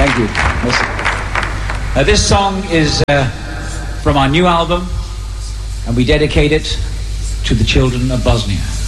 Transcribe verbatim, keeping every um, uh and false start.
Thank you. Listen. Uh, this song is uh, from our new album, and we dedicate it to the children of Bosnia.